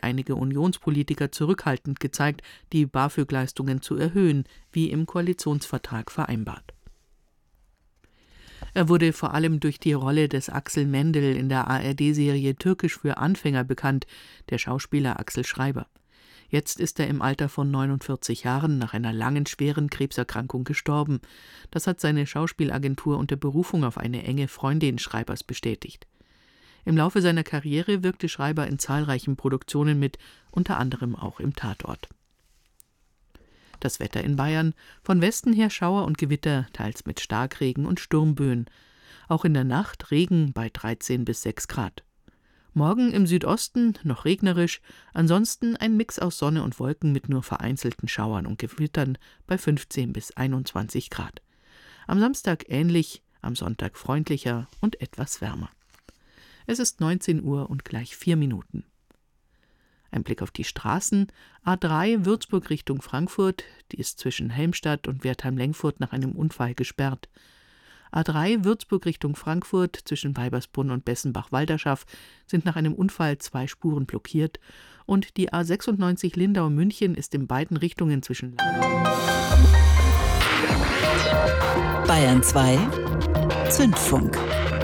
einige Unionspolitiker zurückhaltend gezeigt, die BAföG-Leistungen zu erhöhen, wie im Koalitionsvertrag vereinbart. Er wurde vor allem durch die Rolle des Axel Mendel in der ARD-Serie Türkisch für Anfänger bekannt, der Schauspieler Axel Schreiber. Jetzt ist er im Alter von 49 Jahren nach einer langen, schweren Krebserkrankung gestorben. Das hat seine Schauspielagentur unter Berufung auf eine enge Freundin Schreibers bestätigt. Im Laufe seiner Karriere wirkte Schreiber in zahlreichen Produktionen mit, unter anderem auch im Tatort. Das Wetter in Bayern: von Westen her Schauer und Gewitter, teils mit Starkregen und Sturmböen. Auch in der Nacht Regen bei 13 bis 6 Grad. Morgen im Südosten noch regnerisch, ansonsten ein Mix aus Sonne und Wolken mit nur vereinzelten Schauern und Gewittern bei 15 bis 21 Grad. Am Samstag ähnlich, am Sonntag freundlicher und etwas wärmer. Es ist 19 Uhr und gleich 4 Minuten. Ein Blick auf die Straßen: A3 Würzburg Richtung Frankfurt, die ist zwischen Helmstadt und Wertheim-Lengfurt nach einem Unfall gesperrt. A3 Würzburg Richtung Frankfurt zwischen Weibersbrunn und Bessenbach-Walderschaff sind nach einem Unfall 2 Spuren blockiert und die A96 Lindau-München ist in beiden Richtungen zwischen Bayern 2 Zündfunk.